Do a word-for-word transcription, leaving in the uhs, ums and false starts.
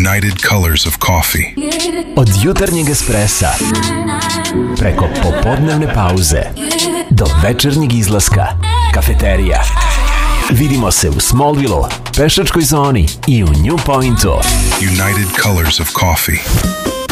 United Colors of Coffee. Od jutarnjeg espressa preko popodnevne pauze do večernjeg izlaska, kafeterija. Vidimo se u Smallville, pešačkoj zoni i u New Pointu. United Colors of Coffee.